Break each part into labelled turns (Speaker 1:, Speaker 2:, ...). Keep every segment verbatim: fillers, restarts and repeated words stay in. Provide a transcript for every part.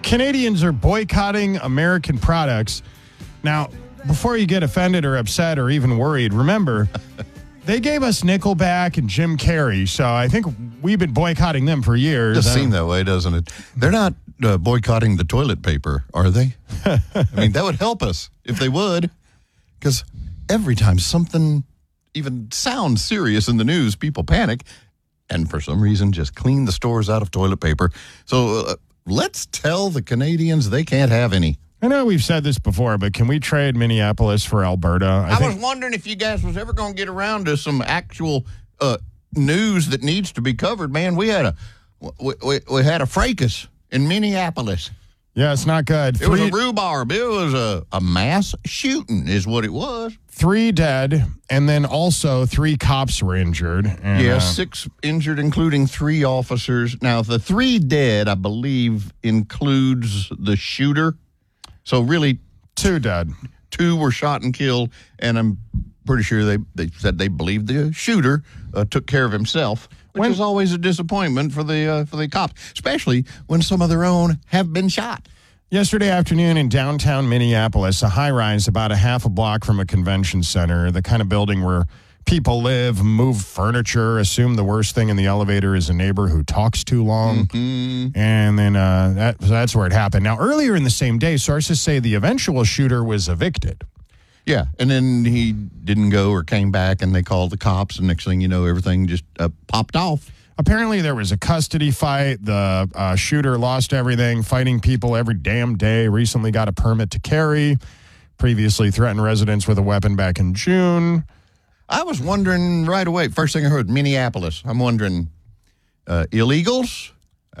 Speaker 1: Canadians are boycotting American products. Now, before you get offended or upset or even worried, remember, they gave us Nickelback and Jim Carrey, so I think we've been boycotting them for years.
Speaker 2: It does seem that way, doesn't it? They're not uh, boycotting the toilet paper, are they? I mean, that would help us if they would, because every time something even sounds serious in the news, people panic, and for some reason just clean the stores out of toilet paper. So uh, let's tell the Canadians they can't have any.
Speaker 1: I know we've said this before, but can we trade Minneapolis for Alberta? I,
Speaker 2: I
Speaker 1: think-
Speaker 2: was wondering if you guys was ever going to get around to some actual uh, news that needs to be covered. Man, we had a we, we, we had a fracas in Minneapolis.
Speaker 1: Yeah, it's not good.
Speaker 2: It was a rhubarb. It was a, a mass shooting is what it was.
Speaker 1: Three dead, and then also three cops were injured. And,
Speaker 2: Yeah,
Speaker 1: uh,
Speaker 2: six injured, including three officers. Now, the three dead, I believe, includes the shooter. So really,
Speaker 1: two dead.
Speaker 2: Two were shot and killed, and I'm pretty sure they, they said they believed the shooter uh, took care of himself, which
Speaker 1: When-
Speaker 2: is always a disappointment for the uh, for the cops, especially when some of their own have been shot.
Speaker 1: Yesterday afternoon in downtown Minneapolis, a high-rise about a half a block from a convention center, the kind of building where people live, move furniture, assume the worst thing in the elevator is a neighbor who talks too long.
Speaker 2: Mm-hmm.
Speaker 1: And then uh, that, that's where it happened. Now, earlier in the same day, sources say the eventual shooter was evicted.
Speaker 2: Yeah, and then he didn't go or came back, and they called the cops, and next thing you know, everything just uh, popped off.
Speaker 1: Apparently, there was a custody fight. The uh, shooter lost everything, fighting people every damn day, recently got a permit to carry, previously threatened residents with a weapon back in June.
Speaker 2: I was wondering right away, first thing I heard, Minneapolis. I'm wondering, uh, illegals?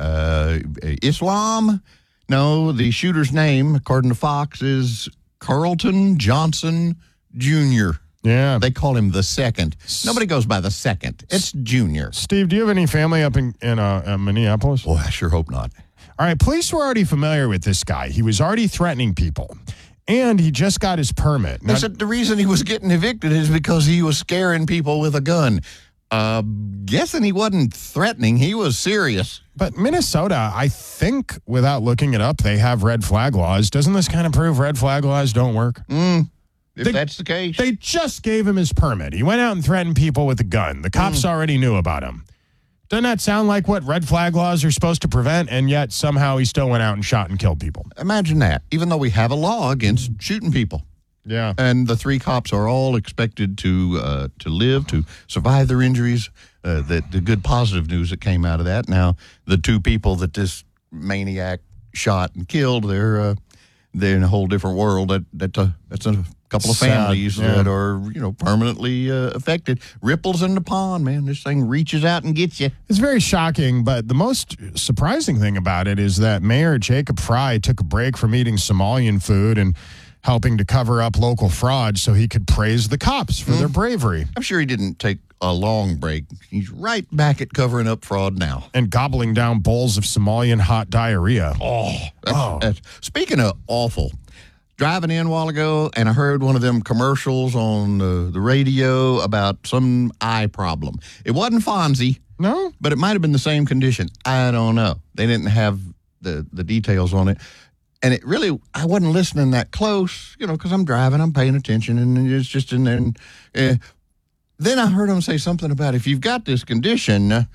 Speaker 2: Uh, Islam? No, the shooter's name, according to Fox, is Carlton Johnson Junior
Speaker 1: Yeah.
Speaker 2: They call him the second. Nobody goes by the second. It's Junior.
Speaker 1: Steve, do you have any family up in, in uh, uh, Minneapolis?
Speaker 2: Boy, I sure hope not.
Speaker 1: All right, police were already familiar with this guy. He was already threatening people, and he just got his permit.
Speaker 2: They
Speaker 1: Now,
Speaker 2: said the reason he was getting evicted is because he was scaring people with a gun. Uh, guessing he wasn't threatening. He was serious.
Speaker 1: but Minnesota, I think, without looking it up, they have red flag laws. Doesn't this kind of prove red flag laws don't work?
Speaker 2: Mm, if
Speaker 1: They-
Speaker 2: that's the case.
Speaker 1: They just gave him his permit. He went out and threatened people with a gun. The cops already knew about him. Doesn't that sound like what red flag laws are supposed to prevent? And yet somehow he still went out and shot and killed people.
Speaker 2: Imagine that, even though we have a law against shooting people.
Speaker 1: Yeah.
Speaker 2: And the three cops are all expected to uh, to live, to survive their injuries. Uh, the, the good positive news that came out of that. Now, the two people that this maniac shot and killed, they're uh, they're in a whole different world. That that uh, that's a couple of
Speaker 1: Sad,
Speaker 2: families
Speaker 1: yeah.
Speaker 2: that are you know permanently uh, affected. Ripples in the pond, man. This thing reaches out and gets you.
Speaker 1: It's very shocking, but the most surprising thing about it is that Mayor Jacob Fry took a break from eating Somalian food and helping to cover up local fraud so he could praise the cops for their bravery.
Speaker 2: I'm sure he didn't take a long break. He's right back at covering up fraud now.
Speaker 1: And gobbling down bowls of Somalian hot diarrhea.
Speaker 2: Oh, that's,
Speaker 1: Oh.
Speaker 2: that's- speaking of awful, driving in a while ago, and I heard one of them commercials on the, the radio about some eye problem. It wasn't Fonzie,
Speaker 1: No?
Speaker 2: but it might have been the same condition. I don't know. They didn't have the, the details on it. And it really, I wasn't listening that close, you know, because I'm driving, I'm paying attention, and it's just in there. And, uh, then I heard him say something about if you've got this condition, uh,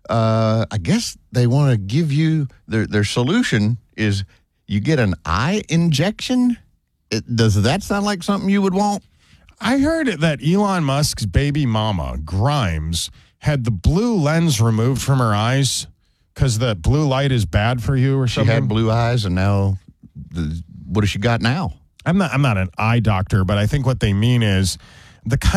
Speaker 2: I guess they want to give you, their, their solution is you get an eye injection. It, does that sound like something you would want?
Speaker 1: I heard that Elon Musk's baby mama, Grimes, had the blue lens removed from her eyes because the blue light is bad for you or
Speaker 2: She
Speaker 1: something.
Speaker 2: had blue eyes, and now, the, what has she got now?
Speaker 1: I'm not I'm not an eye doctor, but I think what they mean is the kind